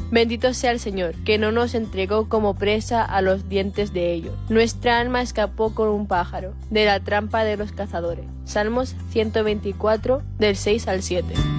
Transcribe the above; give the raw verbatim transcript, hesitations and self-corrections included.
Bendito sea el Señor, que no nos entregó como presa a los dientes de ellos. Nuestra alma escapó con un pájaro de la trampa de los cazadores. Salmos ciento veinticuatro, del seis al siete.